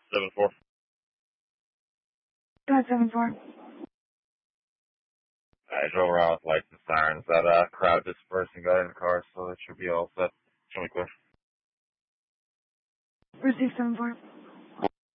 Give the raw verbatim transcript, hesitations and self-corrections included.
seven four. Go ahead, seven four. I drove around with lights and sirens. That uh, crowd dispersed and got in the car, so it should be all set. Should be clear. Receive seven four.